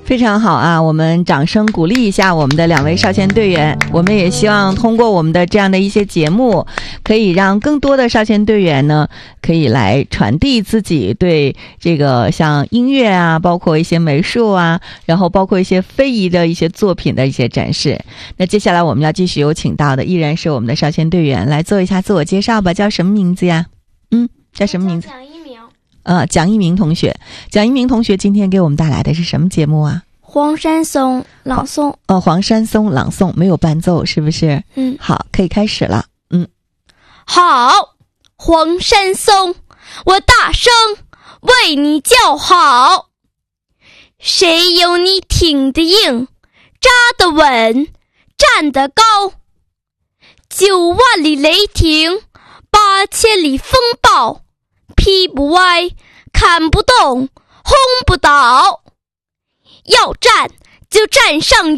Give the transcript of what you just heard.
非常好啊，我们掌声鼓励一下我们的2位少先队员。我们也希望通过我们的这样的一些节目，可以让更多的少先队员呢，可以来传递自己对这个像音乐啊，包括一些美术啊，然后包括一些非遗的一些作品的一些展示。那接下来我们要继续有请到的依然是我们的少先队员，来做一下自我介绍吧。叫什么名字呀？叫什么名字？ 蒋一鸣。 蒋一鸣同学。蒋一鸣同学今天给我们带来的是什么节目啊？ 黄山松朗诵。 黄山松朗诵，没有伴奏是不是？好，可以开始了。 好，黄山松，我大声为你叫好。谁有你挺得硬，扎得稳，站得高？9万里雷霆，8千里风暴，劈不歪，砍不动，轰不倒。要战就战上